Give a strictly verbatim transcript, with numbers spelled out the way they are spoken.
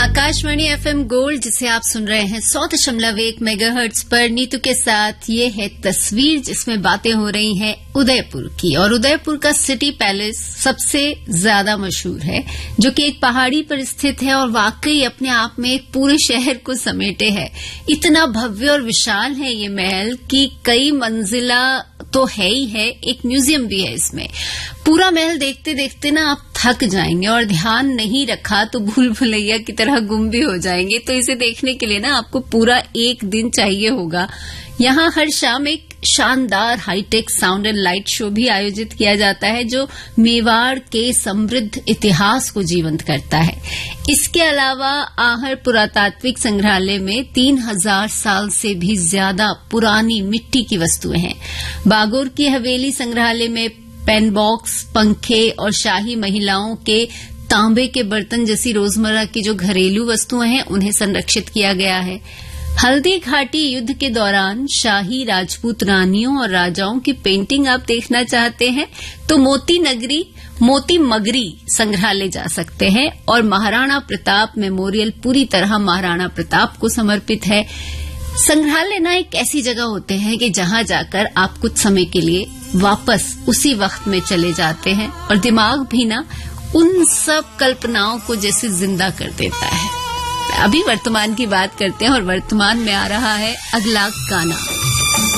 Akashvani FM gold, जिसे आप सुन रहे हैं सौ दशमलव एक मेगाहर्ट्ज पर नीतू के साथ। ये है तस्वीर, जिसमें बातें हो रही हैं उदयपुर की। और उदयपुर का सिटी पैलेस सबसे ज्यादा मशहूर है, जो कि एक पहाड़ी पर स्थित है और वाकई अपने आप में एक पूरे शहर को समेटे है। इतना भव्य और विशाल है ये महल कि कई मंजिला तो है ही है, एक म्यूजियम भी है इसमें। पूरा महल देखते देखते ना आप थक जाएंगे और ध्यान नहीं रखा तो भूल भुलैया की तरह गुम भी हो जाएंगे। तो इसे देखने के लिए ना आपको पूरा एक दिन चाहिए होगा। यहाँ हर शाम एक शानदार hi tech sound and light show भी आयोजित किया जाता है, जो मेवाड़ के समृद्ध इतिहास को जीवंत करता है। इसके अलावा आहर पुरातात्विक संग्रहालय में तीन हजार साल से भी ज्यादा पुरानी मिट्टी की वस्तुएं हैं। बागोर की हवेली संग्रहालय में पेन बॉक्स, पंखे और शाही महिलाओं के तांबे के बर्तन जैसी रोजमर्रा की जो घरेलू वस्तुएं हैं उन्हें संरक्षित किया गया है। हल्दी घाटी युद्ध के दौरान शाही राजपूत रानियों और राजाओं की पेंटिंग आप देखना चाहते हैं तो मोती नगरी मोती मगरी संग्रहालय जा सकते हैं। और महाराणा प्रताप मेमोरियल पूरी तरह महाराणा प्रताप को समर्पित है। संग्रहालय ना एक ऐसी जगह होते हैं कि जहां जाकर आप कुछ समय के लिए वापस उसी वक्त में चले जाते हैं और दिमाग भी ना उन सब कल्पनाओं को जैसे जिंदा कर देता है। अभी वर्तमान की बात करते हैं और वर्तमान में आ रहा है अगला गाना।